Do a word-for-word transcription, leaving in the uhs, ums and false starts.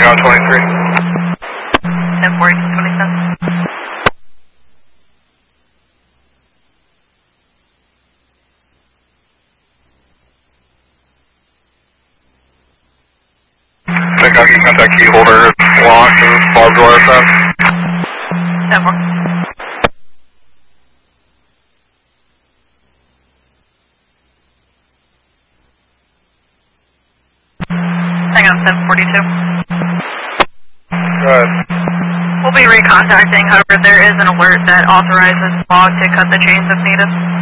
Tower twenty-three. ten forty-two twenty-seven. Kentucky, contact key holder, locked and barbed wire fence. ten four. Hang on, ten forty-two. Go ahead. We'll be recontacting, however, there is an alert that authorizes fog to cut the chains if needed.